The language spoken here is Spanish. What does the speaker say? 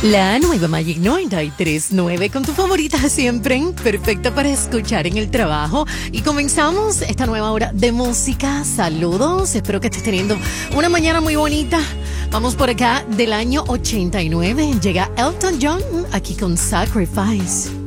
La nueva Magic 93.9 con tu favorita siempre, perfecta para escuchar en el trabajo. Y comenzamos esta nueva hora de música. Saludos, espero que estés teniendo una mañana muy bonita. Vamos por acá del año 89. Llega Elton John aquí con Sacrifice.